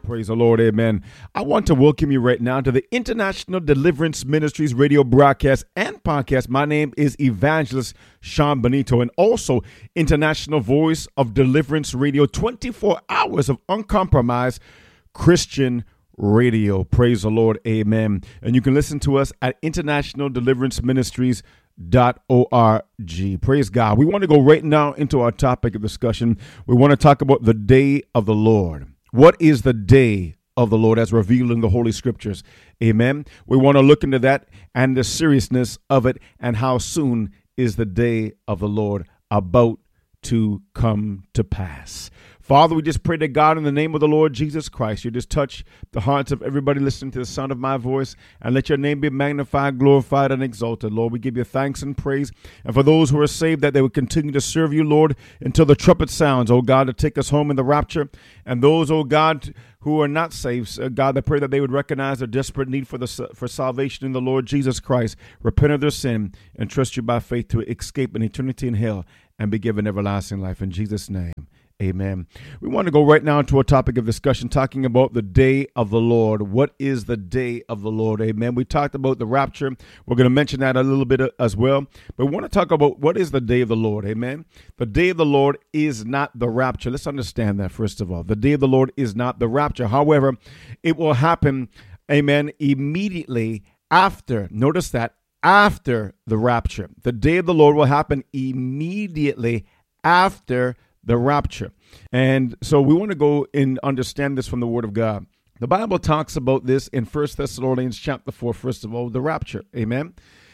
Praise the Lord. Amen. I want to welcome you right now to the International Deliverance Ministries radio broadcast and podcast. My name is Evangelist Sean Benito, and also International Voice of Deliverance Radio, 24 hours of uncompromised Christian radio. Praise the Lord. Amen. And you can listen to us at International Deliverance Ministries.org. Praise God. We want to go right now into our topic of discussion. We want to talk about the day of the Lord. What is the day of the Lord as revealed in the Holy Scriptures? Amen. We want to look into that and the seriousness of it and how soon is the day of the Lord about to come to pass. Father, we just pray to God in the name of the Lord Jesus Christ. You just touch the hearts of everybody listening to the sound of my voice, and let your name be magnified, glorified, and exalted. Lord, we give you thanks and praise. And for those who are saved, that they would continue to serve you, Lord, until the trumpet sounds, oh God, to take us home in the rapture. And those, oh God, who are not saved, God, I pray that they would recognize their desperate need for salvation in the Lord Jesus Christ, repent of their sin, and trust you by faith to escape an eternity in hell and be given everlasting life. In Jesus' name. Amen. We want to go right now into a topic of discussion talking about the day of the Lord. What is the day of the Lord? Amen. We talked about the rapture. We're going to mention that a little bit as well. But we want to talk about what is the day of the Lord. Amen. The day of the Lord is not the rapture. Let's understand that first of all. The day of the Lord is not the rapture. However, it will happen, amen, immediately after. Notice that, after the rapture. The day of the Lord will happen immediately after the rapture. And so we want to go and understand this from the Word of God. The Bible talks about this in 1 Thessalonians chapter 4, first of all, the rapture. Amen.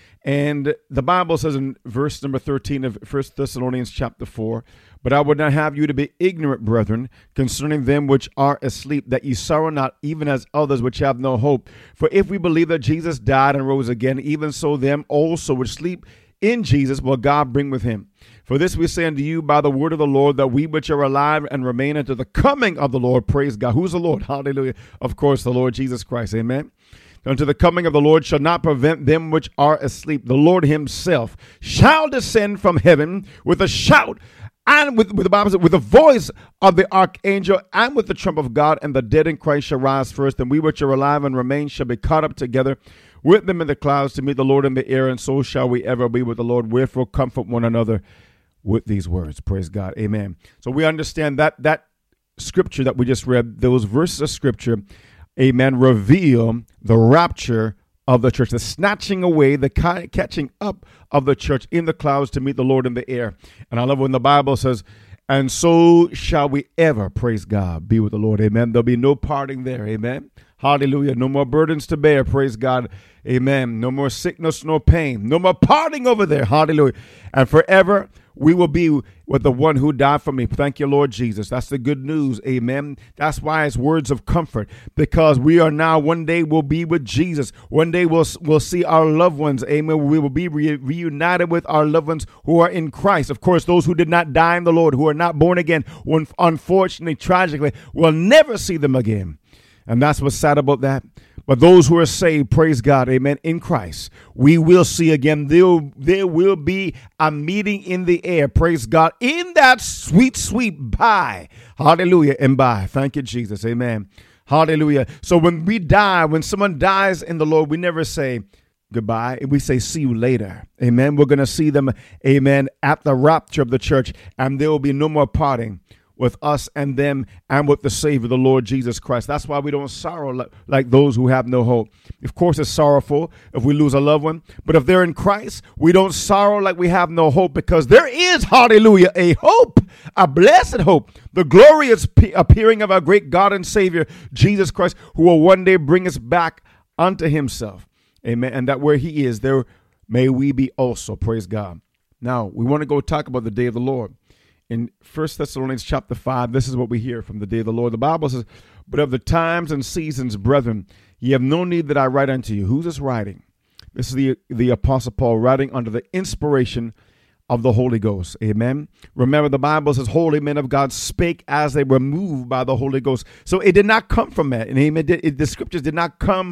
And the Bible says in verse number 13 of 1 Thessalonians chapter 4, "But I would not have you to be ignorant, brethren, concerning them which are asleep, that ye sorrow not, even as others which have no hope. For if we believe that Jesus died and rose again, even so them also which sleep in Jesus will God bring with him. For this we say unto you by the word of the Lord, that we which are alive and remain unto the coming of the Lord," praise God. Who's the Lord? Hallelujah. Of course, the Lord Jesus Christ. Amen. "Unto the coming of the Lord shall not prevent them which are asleep. The Lord himself shall descend from heaven with a shout, and with the Bible says, with the voice of the archangel, and with the trump of God, and the dead in Christ shall rise first, and we which are alive and remain shall be caught up together with them in the clouds to meet the Lord in the air, and so shall we ever be with the Lord. Wherefore comfort one another with these words." Praise God. Amen. So we understand that scripture that we just read, those verses of scripture, amen, reveal the rapture of the church, the snatching away, the catching up of the church in the clouds to meet the Lord in the air. And I love when the Bible says, "And so shall we ever," praise God, "be with the Lord." Amen. There'll be no parting there. Amen. Hallelujah. No more burdens to bear. Praise God. Amen. No more sickness, no pain. No more parting over there. Hallelujah. And forever we will be with the one who died for me. Thank you, Lord Jesus. That's the good news. Amen. That's why it's words of comfort, because we are now, one day we'll be with Jesus. One day we'll see our loved ones. Amen. We will be reunited with our loved ones who are in Christ. Of course, those who did not die in the Lord, who are not born again, unfortunately, tragically, will never see them again. And that's what's sad about that. But those who are saved, praise God, amen, in Christ, we will see again. There will be a meeting in the air, praise God, in that sweet, sweet by. Hallelujah, and by. Thank you, Jesus, amen. Hallelujah. So when we die, when someone dies in the Lord, we never say goodbye. We say see you later, amen. We're going to see them, amen, at the rapture of the church, and there will be no more parting with us and them and with the Savior, the Lord Jesus Christ. That's why we don't sorrow like those who have no hope. Of course, it's sorrowful if we lose a loved one, but if they're in Christ, we don't sorrow like we have no hope, because there is, hallelujah, a hope, a blessed hope, the glorious appearing of our great God and Savior, Jesus Christ, who will one day bring us back unto himself. Amen. And that where he is, there may we be also. Praise God. Now, we want to go talk about the day of the Lord. In 1 Thessalonians chapter 5, this is what we hear from the day of the Lord. The Bible says, "But of the times and seasons, brethren, ye have no need that I write unto you." Who's this writing? This is the Apostle Paul writing under the inspiration of the Holy Ghost. Amen. Remember, the Bible says holy men of God spake as they were moved by the Holy Ghost. So it did not come from that. And amen. The scriptures did not come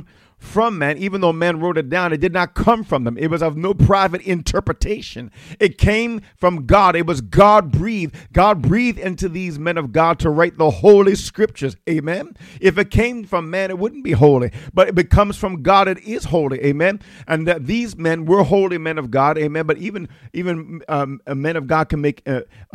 from man. Even though man wrote it down, it did not come from them. It was of no private interpretation. It came from God. It was God breathed. God breathed into these men of God to write the holy scriptures. Amen. If it came from man, it wouldn't be holy, but if it comes from God, it is holy. Amen. And that these men were holy men of God. Amen. But even men of God can make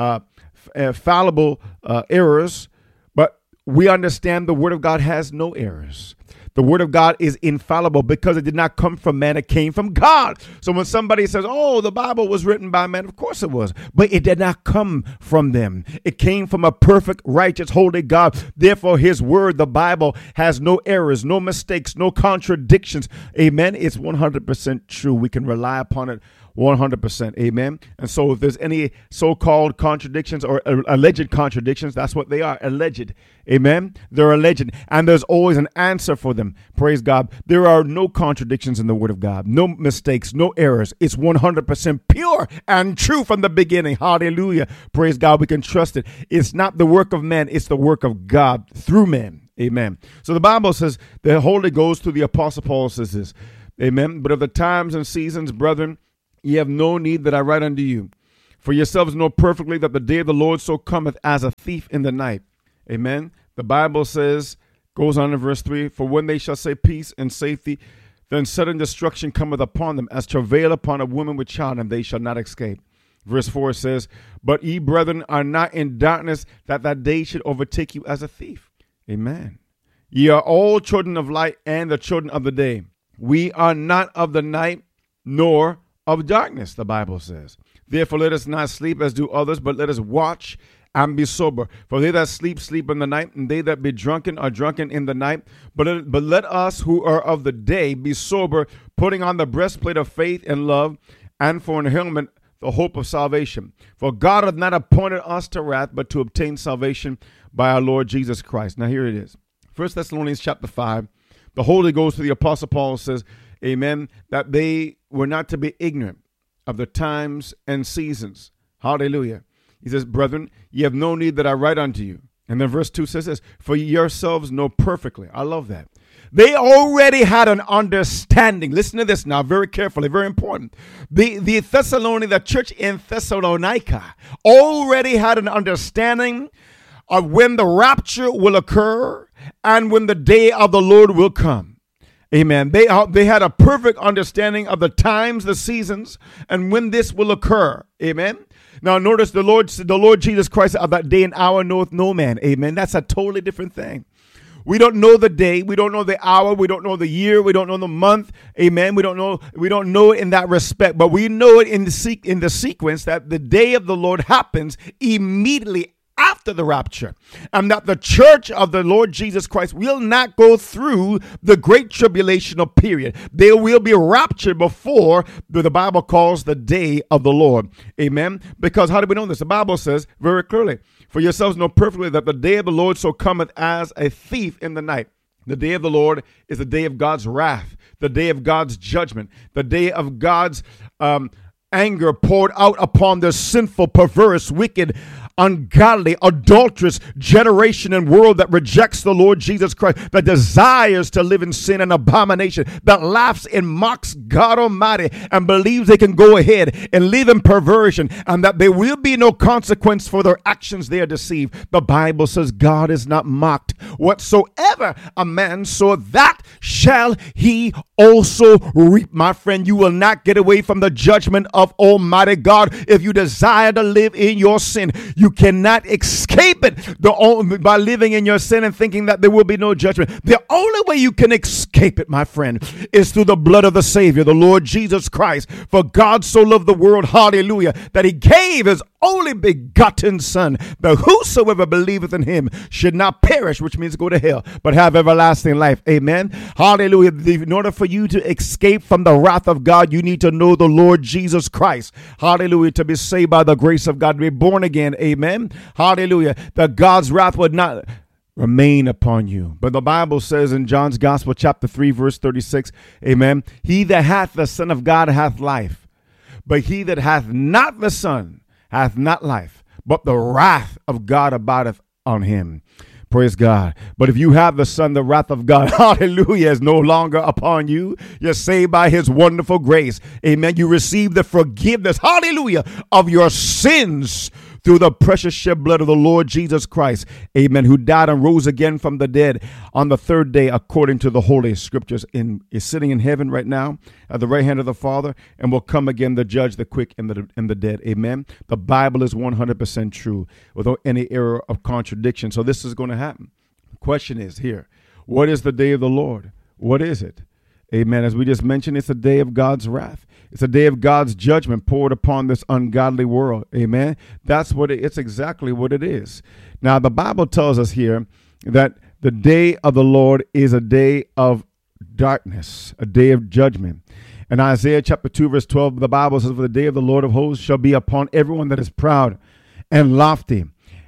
fallible errors, but we understand the word of God has no errors. The word of God is infallible because it did not come from man. It came from God. So when somebody says, oh, the Bible was written by man, of course it was, but it did not come from them. It came from a perfect, righteous, holy God. Therefore, his word, the Bible, has no errors, no mistakes, no contradictions. Amen. It's 100% true. We can rely upon it 100%. Amen. And so if there's any so-called contradictions or alleged contradictions, that's what they are. Alleged. Amen. They're alleged. And there's always an answer for them. Praise God. There are no contradictions in the word of God. No mistakes, no errors. It's 100% pure and true from the beginning. Hallelujah. Praise God. We can trust it. It's not the work of man. It's the work of God through man. Amen. So the Bible says the Holy Ghost through the Apostle Paul says this. Amen. But of the times and seasons, brethren, ye have no need that I write unto you. For yourselves know perfectly that the day of the Lord so cometh as a thief in the night. Amen. The Bible says, goes on in verse 3, for when they shall say peace and safety, then sudden destruction cometh upon them, as travail upon a woman with child, and they shall not escape. Verse 4 says, but ye, brethren, are not in darkness, that that day should overtake you as a thief. Amen. Ye are all children of light and the children of the day. We are not of the night, nor of darkness, the Bible says. Therefore, let us not sleep as do others, but let us watch and be sober. For they that sleep, sleep in the night, and they that be drunken are drunken in the night. But let us who are of the day be sober, putting on the breastplate of faith and love, and for an helmet the hope of salvation. For God hath not appointed us to wrath, but to obtain salvation by our Lord Jesus Christ. Now here it is. 1 Thessalonians chapter 5. The Holy Ghost to the Apostle Paul says, amen, that they were not to be ignorant of the times and seasons. Hallelujah. He says, brethren, ye have no need that I write unto you. And then verse 2 says this, for yourselves know perfectly. I love that. They already had an understanding. Listen to this now very carefully, very important. The church in Thessalonica already had an understanding of when the rapture will occur and when the day of the Lord will come. Amen. They had a perfect understanding of the times, the seasons, and when this will occur. Amen. Now notice the Lord Jesus Christ of that day and hour knoweth no man. Amen. That's a totally different thing. We don't know the day. We don't know the hour. We don't know the year. We don't know the month. Amen. We don't know in that respect, but we know it in the sequence that the day of the Lord happens immediately after the rapture, and that the church of the Lord Jesus Christ will not go through the great tribulational period. They will be raptured before the Bible calls the day of the Lord. Amen. Because how do we know this? The Bible says very clearly, for yourselves know perfectly that the day of the Lord so cometh as a thief in the night. The day of the Lord is the day of God's wrath, the day of God's judgment, the day of God's anger poured out upon the sinful, perverse, wicked, ungodly, adulterous generation and world that rejects the Lord Jesus Christ, that desires to live in sin and abomination, that laughs and mocks God Almighty and believes they can go ahead and live in perversion and that there will be no consequence for their actions. They are deceived. The Bible says God is not mocked. Whatsoever a man soweth, that shall he also reap. My friend, you will not get away from the judgment of Almighty God if you desire to live in your sin. You cannot escape it by living in your sin and thinking that there will be no judgment. The only way you can escape it, my friend, is through the blood of the Savior, the Lord Jesus Christ. For God so loved the world, hallelujah, that he gave his only begotten Son, that whosoever believeth in him should not perish, which means go to hell, but have everlasting life. Amen. Hallelujah. In order for you to escape from the wrath of God, you need to know the Lord Jesus Christ. Hallelujah. To be saved by the grace of God, to be born again. Amen. Hallelujah. That God's wrath would not remain upon you. But the Bible says in John's Gospel, chapter 3, verse 36, amen, he that hath the Son of God hath life, but he that hath not the Son hath not life, but the wrath of God abideth on him. Praise God. But if you have the Son, the wrath of God, hallelujah, is no longer upon you. You're saved by his wonderful grace. Amen. You receive the forgiveness, hallelujah, of your sins through the precious shed blood of the Lord Jesus Christ. Amen. Who died and rose again from the dead on the third day according to the Holy Scriptures. Is sitting in heaven right now at the right hand of the Father, and will come again to judge the quick and the dead. Amen. The Bible is 100% true without any error of contradiction. So this is going to happen. The question is here, what is the day of the Lord? What is it? Amen. As we just mentioned, it's a day of God's wrath. It's a day of God's judgment poured upon this ungodly world. Amen. That's what it's exactly what it is. Now, the Bible tells us here that the day of the Lord is a day of darkness, a day of judgment. In Isaiah chapter 2, verse 12, the Bible says, for the day of the Lord of hosts shall be upon everyone that is proud and lofty,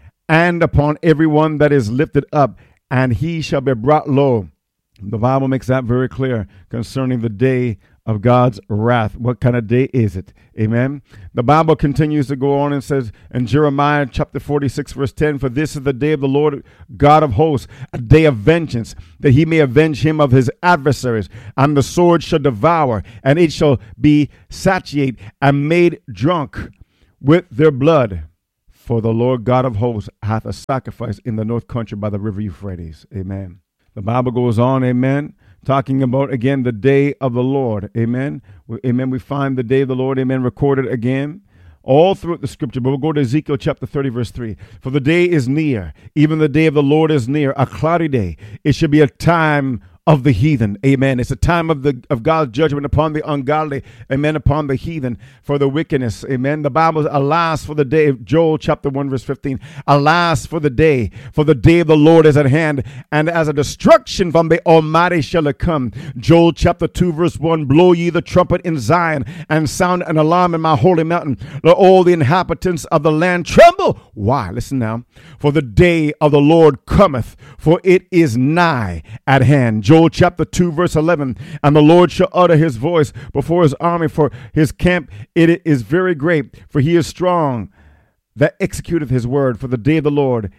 and upon everyone that is lifted up, and he shall be brought low. The Bible makes that very clear concerning the day of God's wrath. What kind of day is it? Amen. The Bible continues to go on and says in Jeremiah chapter 46, verse 10, for this is the day of the Lord God of hosts, a day of vengeance, that he may avenge him of his adversaries. And the sword shall devour, and it shall be satiate and made drunk with their blood. For the Lord God of hosts hath a sacrifice in the north country by the river Euphrates. Amen. The Bible goes on, amen, talking about, again, the day of the Lord. Amen. Amen. We find the day of the Lord, amen, recorded again all throughout the scripture. But we'll go to Ezekiel chapter 30, verse 3. For the day is near, even the day of the Lord is near, a cloudy day. It should be a time of the heathen. Amen. It's a time of God's judgment upon the ungodly. Amen. Upon the heathen for the wickedness. Amen. The Bible, alas for the day, Joel chapter 1 verse 15. Alas for the day of the Lord is at hand, and as a destruction from the Almighty shall it come. Joel chapter 2 verse 1. Blow ye the trumpet in Zion, and sound an alarm in my holy mountain. Let all the inhabitants of the land tremble. Why? Listen now. For the day of the Lord cometh, for it is nigh at hand. Joel chapter 2 verse 11. And the Lord shall utter his voice before his army, for his camp it is very great, for he is strong that executeth his word. For the day of the Lord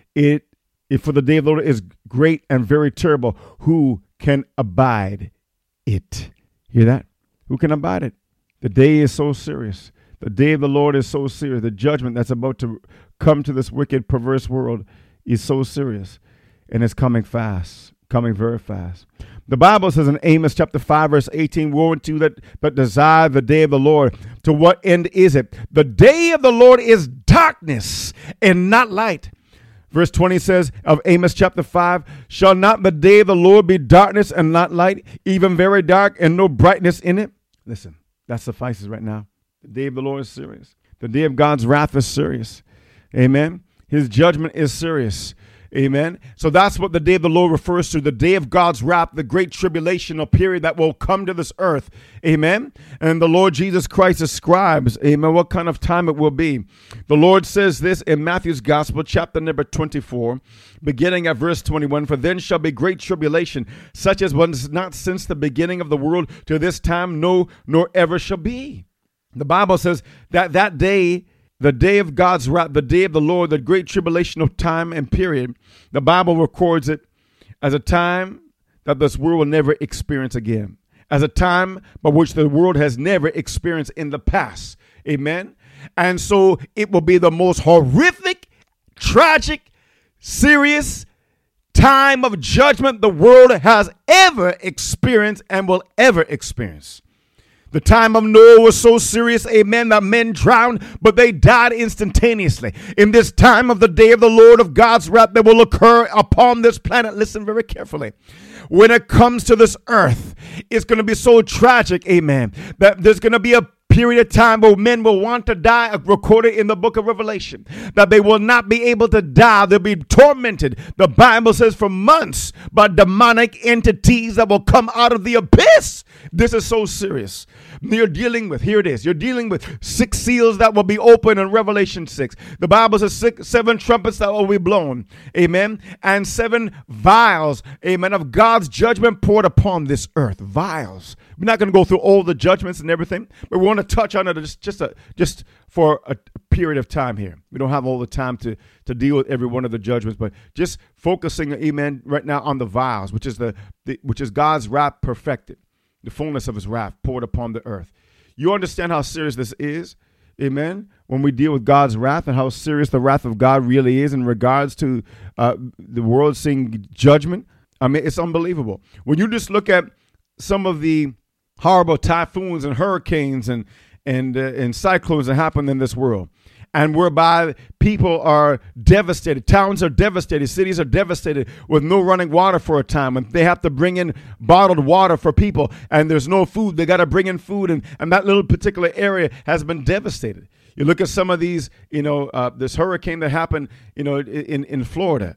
is great and very terrible. Who can abide it? Hear that? Who can abide it? The day is so serious. The day of the Lord is so serious. The judgment that's about to come to this wicked, perverse world is so serious, and it's coming fast, coming very fast. The Bible says in Amos chapter 5, verse 18, woe unto you that desire the day of the Lord. To what end is it? The day of the Lord is darkness and not light. Verse 20 says of Amos chapter 5, shall not the day of the Lord be darkness and not light, even very dark and no brightness in it? Listen, that suffices right now. The day of the Lord is serious. The day of God's wrath is serious. Amen. His judgment is serious. Amen. So that's what the day of the Lord refers to, the day of God's wrath, the great tribulational period that will come to this earth. Amen. And the Lord Jesus Christ describes, amen, what kind of time it will be. The Lord says this in Matthew's Gospel, chapter number 24, beginning at verse 21, for then shall be great tribulation, such as was not since the beginning of the world to this time, no, nor ever shall be. The Bible says that day, the day of God's wrath, the day of the Lord, the great tribulational time and period, the Bible records it as a time that this world will never experience again, as a time by which the world has never experienced in the past. Amen. And so it will be the most horrific, tragic, serious time of judgment the world has ever experienced and will ever experience. The time of Noah was so serious, amen, that men drowned, but they died instantaneously. In this time of the day of the Lord of God's wrath that will occur upon this planet, listen very carefully. When it comes to this earth, it's going to be so tragic, amen, that there's going to be a period of time where men will want to die, recorded in the book of Revelation, that they will not be able to die. They'll be tormented, the Bible says, for months by demonic entities that will come out of the abyss. This is so serious. You're dealing with, here it is, you're dealing with 6 seals that will be opened in Revelation 6. The Bible says 7 trumpets that will be blown, amen, and 7 vials, amen, of God's judgment poured upon this earth. Vials. We're not going to go through all the judgments and everything, but we want to touch on it just for a period of time here. We don't have all the time to deal with every one of the judgments, but just focusing, amen, right now on the vials, which is God's wrath perfected, the fullness of his wrath poured upon the earth. You understand how serious this is, amen, when we deal with God's wrath and how serious the wrath of God really is in regards to the world seeing judgment. I mean, it's unbelievable. When you just look at some of the horrible typhoons and hurricanes and cyclones that happen in this world, and whereby people are devastated, towns are devastated, cities are devastated with no running water for a time, and they have to bring in bottled water for people, and there's no food. They got to bring in food, and that little particular area has been devastated. You look at some of these, this hurricane that happened, in Florida,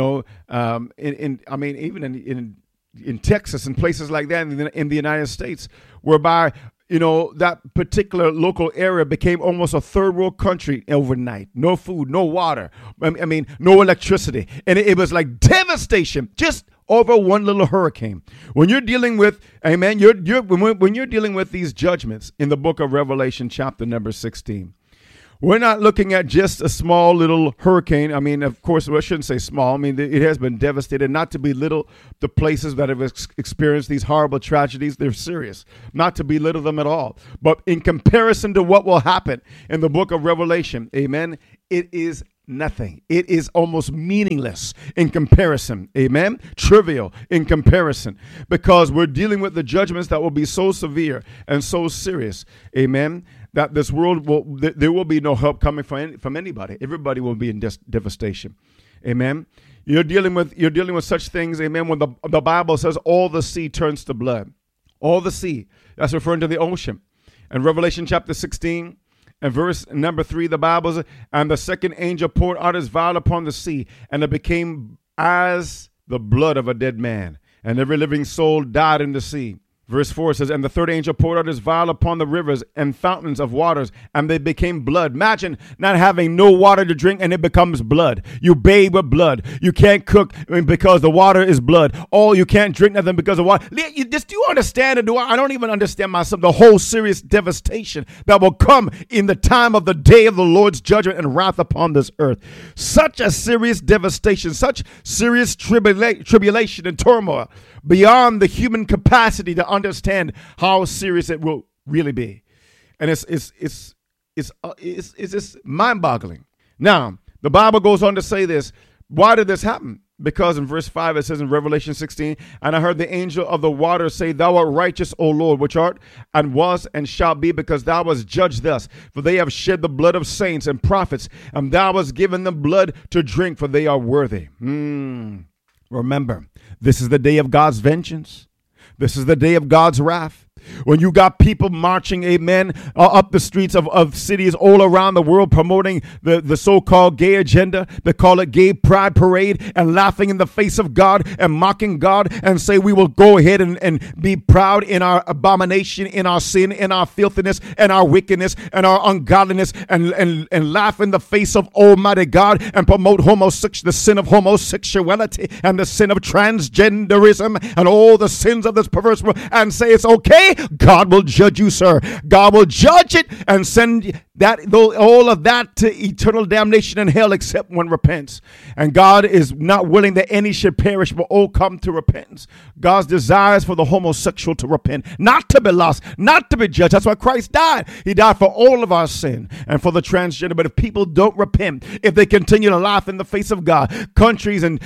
even in Texas and places like that in the United States, whereby that particular local area became almost a third world country overnight. No food, no water, no electricity. And it was like devastation just over one little hurricane. When you're dealing with, amen, when you're dealing with these judgments in the book of Revelation, chapter number 16, we're not looking at just a small little hurricane. I mean, of course, I shouldn't say small. I mean, it has been devastated. Not to belittle the places that have experienced these horrible tragedies. They're serious. Not to belittle them at all. But in comparison to what will happen in the book of Revelation, amen, it is nothing. It is almost meaningless in comparison. Amen. Trivial in comparison, because we're dealing with the judgments that will be so severe and so serious. Amen. That this world there will be no help coming from anybody. Everybody will be in devastation. Amen. You're dealing with such things. Amen. When the Bible says all the sea turns to blood, all the sea, that's referring to the ocean. And Revelation chapter 16 and verse number 3, the Bible says, and the second angel poured out his vial upon the sea, and it became as the blood of a dead man, and every living soul died in the sea. Verse 4 says, and the third angel poured out his vial upon the rivers and fountains of waters, and they became blood. Imagine not having no water to drink, and it becomes blood. You bathe with blood. You can't cook because the water is blood. You can't drink nothing because of water. Do you understand it? I don't even understand myself, the whole serious devastation that will come in the time of the day of the Lord's judgment and wrath upon this earth. Such a serious devastation, such serious tribulation and turmoil beyond the human capacity to understand how serious it will really be. And it's just mind-boggling. Now, the Bible goes on to say this. Why did this happen? Because in verse 5 it says in Revelation 16, and I heard the angel of the waters say, thou art righteous, O Lord, which art and was and shall be, because thou wast judged thus. For they have shed the blood of saints and prophets, and thou hast given them blood to drink, for they are worthy. Remember, this is the day of God's vengeance. This is the day of God's wrath. When you got people marching, amen, up the streets of cities all around the world promoting the so-called gay agenda, they call it gay pride parade, and laughing in the face of God and mocking God and say we will go ahead and be proud in our abomination, in our sin, in our filthiness, and our wickedness, and our ungodliness, and laugh in the face of Almighty God and promote the sin of homosexuality and the sin of transgenderism and all the sins of this perverse world, and say it's okay. God will judge you, sir. God will judge it and send all of that to eternal damnation in hell, except one repents. And God is not willing that any should perish, but all come to repentance. God's desire is for the homosexual to repent, not to be lost, not to be judged. That's why Christ died. He died for all of our sin and for the transgender. But if people don't repent, if they continue to laugh in the face of God, countries and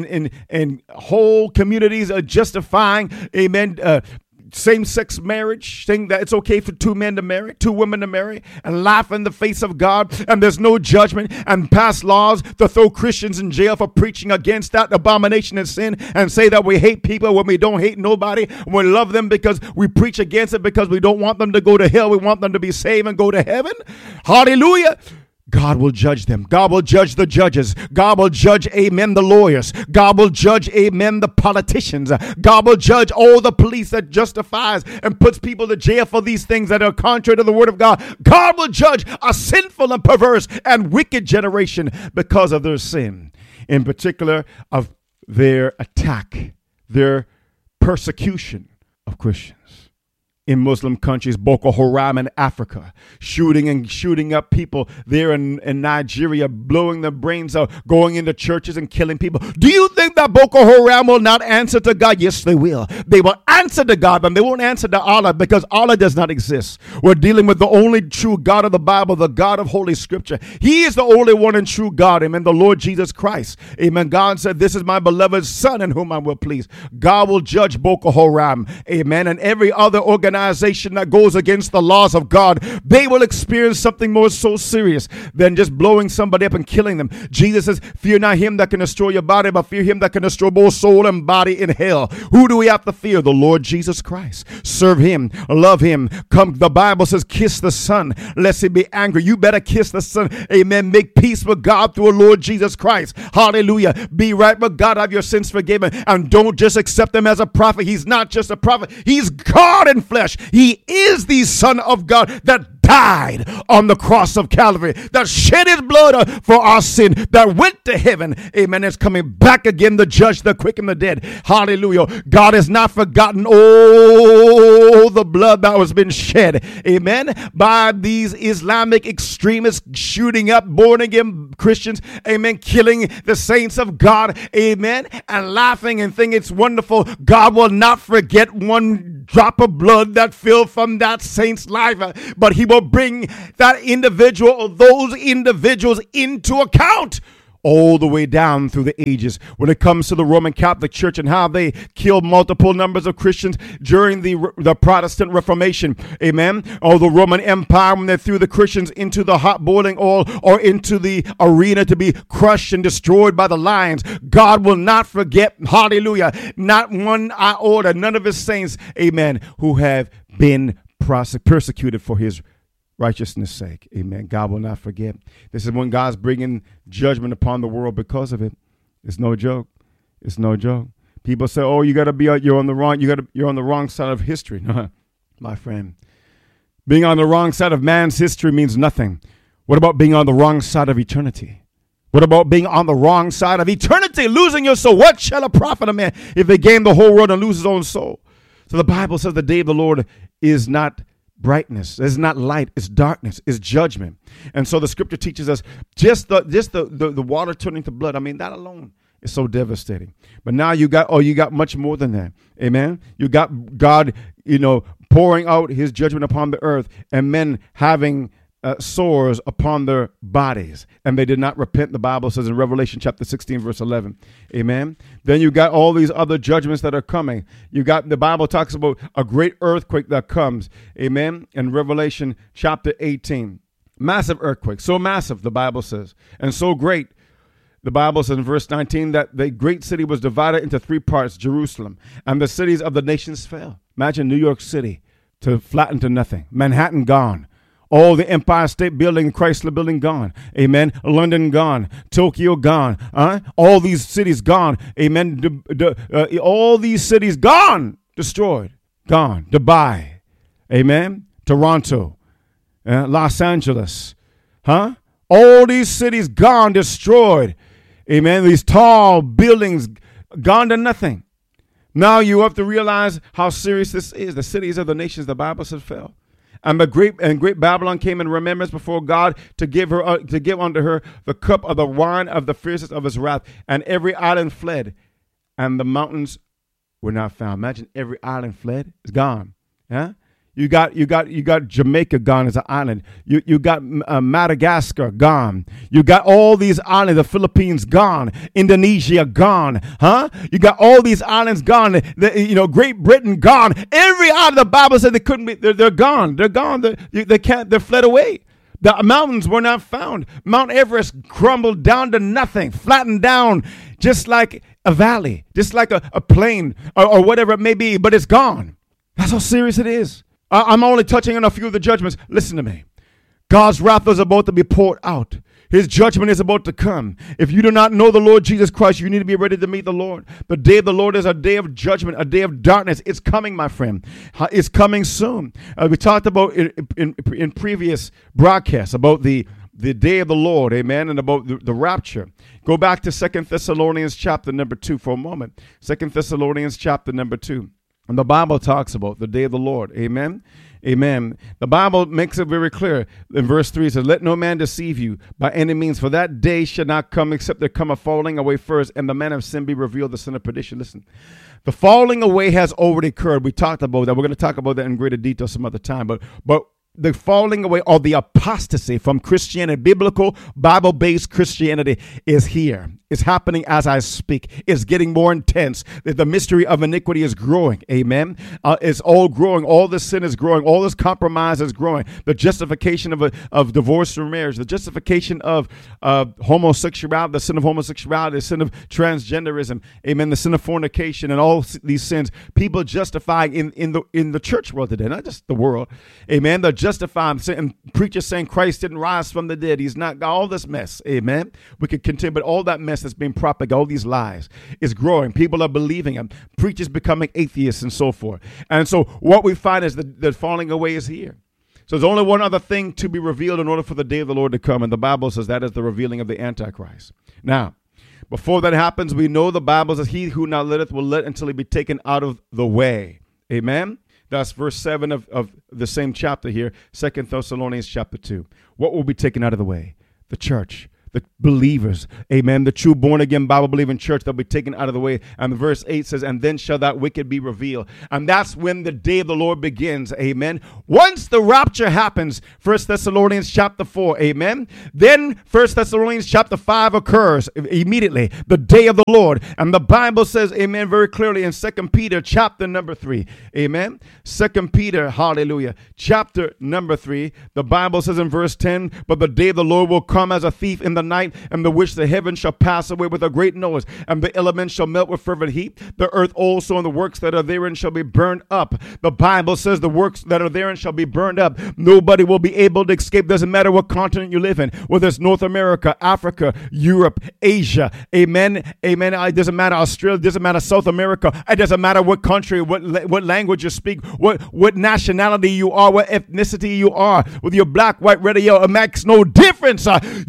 whole communities are justifying, amen, same-sex marriage, saying that it's okay for two men to marry, two women to marry, and laugh in the face of God, and there's no judgment, and pass laws to throw Christians in jail for preaching against that abomination and sin, and say that we hate people when we don't hate nobody. We love them because we preach against it, because we don't want them to go to hell. We want them to be saved and go to heaven. Hallelujah. God will judge them. God will judge the judges. God will judge, amen, the lawyers. God will judge, amen, the politicians. God will judge all the police that justifies and puts people to jail for these things that are contrary to the word of God. God will judge a sinful and perverse and wicked generation because of their sin, in particular of their attack, their persecution of Christians. in Muslim countries, Boko Haram in Africa, shooting up people there in Nigeria, blowing their brains out, going into churches and killing people. Do you think that Boko Haram will not answer to God? Yes, they will. They will answer to God, but they won't answer to Allah, because Allah does not exist. We're dealing with the only true God of the Bible, the God of Holy Scripture. He is the only one and true God, amen, the Lord Jesus Christ. Amen. God said, this is my beloved Son in whom I will please. God will judge Boko Haram, amen, and every other organization that goes against the laws of God. They will experience something more so serious than just blowing somebody up and killing them. Jesus says, fear not him that can destroy your body, but fear him that can destroy both soul and body in hell. Who do we have to fear? The Lord Jesus Christ. Serve him, love him. Come, the Bible says, kiss the Son lest he be angry. You better kiss the Son. Amen. Make peace with God through the Lord Jesus Christ. Hallelujah. Be right with God, have your sins forgiven, and don't just accept him as a prophet. He's not just a prophet. He's God in flesh. He is the Son of God that died on the cross of Calvary, that shed his blood for our sin, that went to heaven. Amen. Is coming back again to judge the quick and the dead. Hallelujah. God has not forgotten the blood that was been shed. Amen. By these Islamic extremists shooting up born again Christians. Amen. Killing the saints of God. Amen. And laughing and thinking it's wonderful. God will not forget one drop of blood that fell from that saint's life, but he will bring that individual or those individuals into account all the way down through the ages. When it comes to the Roman Catholic Church and how they killed multiple numbers of Christians during the Protestant Reformation, amen, or the Roman Empire, when they threw the Christians into the hot boiling oil or into the arena to be crushed and destroyed by the lions, God will not forget, hallelujah, not one iota, none of his saints, amen, who have been persecuted for his righteousness' sake. Amen. God will not forget. This is when God's bringing judgment upon the world because of it. It's no joke. It's no joke. People say, "Oh, you're on the wrong side of history." No, my friend. Being on the wrong side of man's history means nothing. What about being on the wrong side of eternity? What about being on the wrong side of eternity, losing your soul? What shall it profit a man if they gain the whole world and lose his own soul? So the Bible says the day of the Lord is not brightness, it's not light, it's darkness, it's judgment. And so the scripture teaches us just the water turning to blood. I mean, that alone is so devastating. But now you got much more than that. Amen. You got God, pouring out his judgment upon the earth, and men having sores upon their bodies, and they did not repent, the Bible says in Revelation chapter 16 verse 11. Amen. Then you got all these other judgments that are coming. You got, the Bible talks about a great earthquake that comes, amen, in Revelation chapter 18. Massive earthquake, so massive, the Bible says, and so great, the Bible says in verse 19, that the great city was divided into three parts, Jerusalem, and the cities of the nations fell. Imagine New York City to flatten to nothing. Manhattan gone. All the Empire State Building, Chrysler Building gone. Amen. London gone. Tokyo gone. All these cities gone. Amen. All these cities gone. Destroyed. Gone. Dubai. Amen. Toronto. Los Angeles. All these cities gone. Destroyed. Amen. These tall buildings gone to nothing. Now you have to realize how serious this is. The cities of the nations, the Bible says, fell. And great Babylon came in remembrance before God to give unto her the cup of the wine of the fierceness of his wrath. And every island fled, and the mountains were not found. Imagine every island fled. It's gone. Yeah. You got Jamaica gone as an island. You got Madagascar gone. You got all these islands. The Philippines gone. Indonesia gone. You got all these islands gone. Great Britain gone. Every island, the Bible said they couldn't be. They're gone. They're gone. They can't. They're fled away. The mountains were not found. Mount Everest crumbled down to nothing, flattened down, just like a valley, just like a plain or whatever it may be. But it's gone. That's how serious it is. I'm only touching on a few of the judgments. Listen to me. God's wrath is about to be poured out. His judgment is about to come. If you do not know the Lord Jesus Christ, you need to be ready to meet the Lord. The day of the Lord is a day of judgment, a day of darkness. It's coming, my friend. It's coming soon. We talked about in previous broadcasts about the day of the Lord, amen, and about the rapture. Go back to 2 Thessalonians chapter number 2 for a moment. 2 Thessalonians chapter number 2. And the Bible talks about the day of the Lord. Amen. Amen. The Bible makes it very clear in verse 3. It says, let no man deceive you by any means, for that day shall not come except there come a falling away first, and the man of sin be revealed, the son of perdition. Listen, the falling away has already occurred. We talked about that. We're going to talk about that in greater detail some other time. But the falling away or the apostasy from Christianity, biblical, Bible-based Christianity, is here. It's happening as I speak. It's getting more intense. The mystery of iniquity is growing. Amen. It's all growing. All this sin is growing. All this compromise is growing. The justification of divorce or marriage, the justification of homosexuality, the sin of homosexuality, the sin of transgenderism, amen, the sin of fornication, and all these sins. People justifying in the church world today, not just the world. Amen. They're justifying, and preachers saying Christ didn't rise from the dead. He's not. All this mess. Amen. We could continue, but all that mess that's being propagated, all these lies, is growing. People are believing them. Preachers becoming atheists and so forth. And so what we find is the falling away is here. So there's only one other thing to be revealed in order for the day of the Lord to come. And the Bible says that is the revealing of the Antichrist. Now, before that happens, we know the Bible says he who now letteth will let until he be taken out of the way. Amen. That's verse 7 of the same chapter here, 2 Thessalonians chapter 2. What will be taken out of the way? The church. The believers, amen, the true born-again Bible-believing church, they'll be taken out of the way. And verse 8 says, and then shall that wicked be revealed. And that's when the day of the Lord begins, amen. Once the rapture happens, 1 Thessalonians chapter 4, amen, then 1 Thessalonians chapter 5 occurs immediately, the day of the Lord. And the Bible says, amen, very clearly in 2 Peter chapter number 3, amen. 2 Peter, hallelujah, chapter number 3, the Bible says in verse 10, but the day of the Lord will come as a thief in the night, and the which the heavens shall pass away with a great noise, and the elements shall melt with fervent heat. The earth also and the works that are therein shall be burned up. The Bible says the works that are therein shall be burned up. Nobody will be able to escape. Doesn't matter what continent you live in, whether it's North America, Africa, Europe, Asia. Amen. Amen. It doesn't matter Australia. It doesn't matter South America. It doesn't matter what country, what language you speak, what nationality you are, what ethnicity you are, whether you're black, white, red, or yellow. It makes no difference.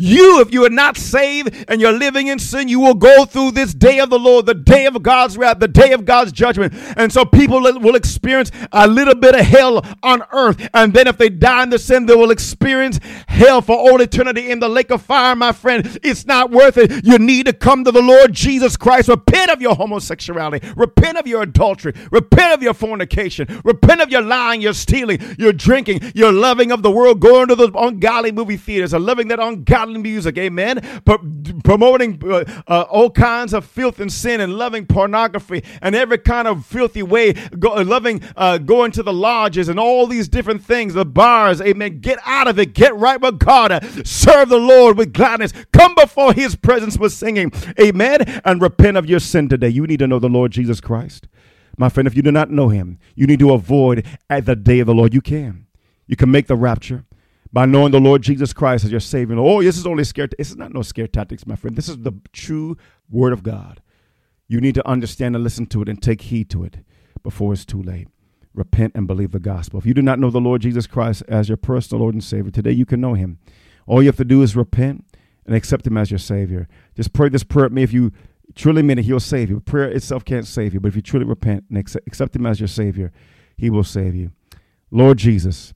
If you are not saved and you're living in sin, you will go through this day of the Lord, the day of God's wrath, the day of God's judgment. And so people will experience a little bit of hell on earth. And then if they die in the sin, they will experience hell for all eternity in the lake of fire, my friend. It's not worth it. You need to come to the Lord Jesus Christ. Repent of your homosexuality. Repent of your adultery. Repent of your fornication. Repent of your lying, your stealing, your drinking, your loving of the world, going to those ungodly movie theaters, or loving that ungodly music. Amen. Promoting all kinds of filth and sin, and loving pornography and every kind of filthy way, going to the lodges and all these different things, the bars. Amen. Get out of it. Get right with God. Serve the Lord with gladness. Come before his presence with singing. Amen. And repent of your sin today. You need to know the Lord Jesus Christ. My friend, if you do not know him, you need to avoid at the day of the Lord. You can make the rapture by knowing the Lord Jesus Christ as your Savior. Oh, this is only scare. This is not no scare tactics, my friend. This is the true word of God. You need to understand and listen to it and take heed to it before it's too late. Repent and believe the gospel. If you do not know the Lord Jesus Christ as your personal Lord and Savior, today you can know him. All you have to do is repent and accept him as your Savior. Just pray this prayer at me. If you truly mean it, he'll save you. Prayer itself can't save you, but if you truly repent and accept him as your Savior, he will save you. Lord Jesus,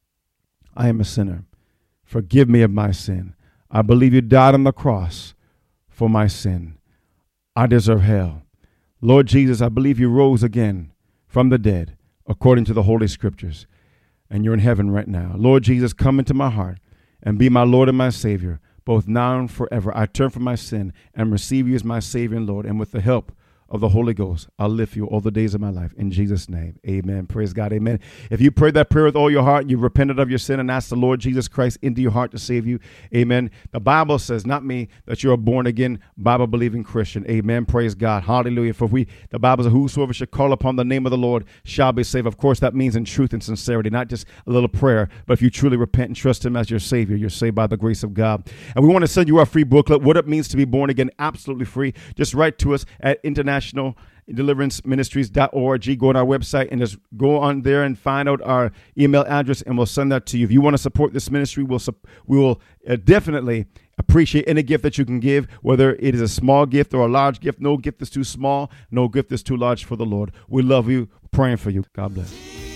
I am a sinner. Forgive me of my sin. I believe you died on the cross for my sin. I deserve hell. Lord Jesus, I believe you rose again from the dead according to the Holy Scriptures, and you're in heaven right now. Lord Jesus, come into my heart and be my Lord and my Savior, both now and forever. I turn from my sin and receive you as my Savior and Lord, and with the help of the Holy Ghost, I'll live for you all the days of my life. In Jesus' name, amen. Praise God, amen. If you prayed that prayer with all your heart, you've repented of your sin and asked the Lord Jesus Christ into your heart to save you, amen. The Bible says, not me, that you're a born-again, Bible-believing Christian, amen. Praise God, hallelujah. For the Bible says, whosoever shall call upon the name of the Lord shall be saved. Of course, that means in truth and sincerity, not just a little prayer, but if you truly repent and trust him as your Savior, you're saved by the grace of God. And we want to send you our free booklet, What It Means to Be Born Again, absolutely free. Just write to us at International deliveranceministries.org. Go on our website and just go on there and find out our email address, and we'll send that to you. If you want to support this ministry, we will definitely appreciate any gift that you can give, whether it is a small gift or a large gift. No gift is too small. No gift is too large for the Lord. We love you. Praying for you. God bless.